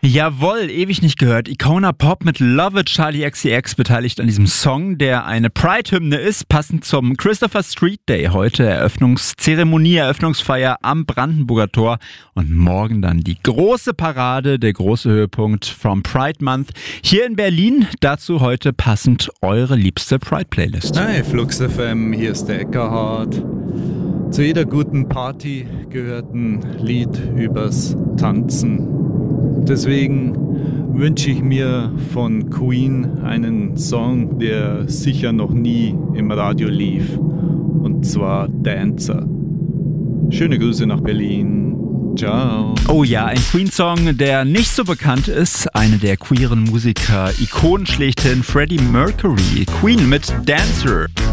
Jawohl, ewig nicht gehört. Icona Pop mit Love It, Charli XCX beteiligt an diesem Song, der eine Pride-Hymne ist, passend zum Christopher Street Day. Heute Eröffnungszeremonie, Eröffnungsfeier am Brandenburger Tor und morgen dann die große Parade, der große Höhepunkt vom Pride Month hier in Berlin. Dazu heute passend eure liebste Pride-Playlist. Hi, Flux FM, hier ist der Eckerhard. Zu jeder guten Party gehört ein Lied übers Tanzen. Deswegen wünsche ich mir von Queen einen Song, der sicher noch nie im Radio lief. Und zwar Dancer. Schöne Grüße nach Berlin. Ciao. Oh ja, ein Queen-Song, der nicht so bekannt ist. Eine der queeren Musiker, Ikonen schlechthin, Freddie Mercury. Queen mit Dancer.